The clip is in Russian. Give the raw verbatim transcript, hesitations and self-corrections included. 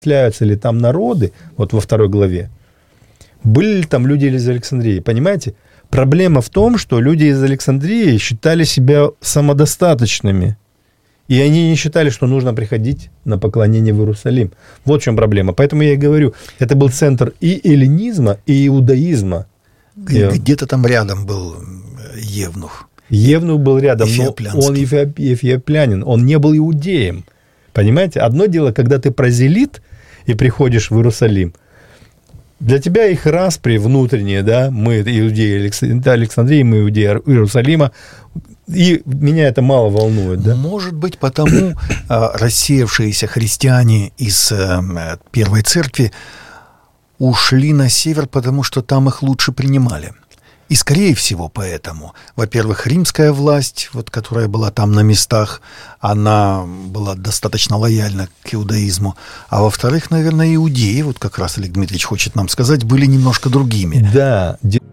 перечисляются ли там народы, вот во второй главе, были ли там люди из Александрии, понимаете? Проблема в том, что люди из Александрии считали себя самодостаточными, и они не считали, что нужно приходить на поклонение в Иерусалим. Вот в чем проблема. Поэтому я и говорю, это был центр и эллинизма, и иудаизма. Где-то там рядом был Евнух. Евнух был рядом, но он эфиоплянин, он не был иудеем. Понимаете? Одно дело, когда ты прозелит и приходишь в Иерусалим, для тебя их распри внутренние, да, мы иудеи Александрии, мы иудеи Иерусалима, и меня это мало волнует, да? Может быть, потому рассеявшиеся христиане из Первой Церкви ушли на север, потому что там их лучше принимали. И, скорее всего, поэтому, во-первых, римская власть, вот, которая была там на местах, она была достаточно лояльна к иудаизму, а во-вторых, наверное, иудеи, вот как раз Олег Дмитриевич хочет нам сказать, были немножко другими. Да.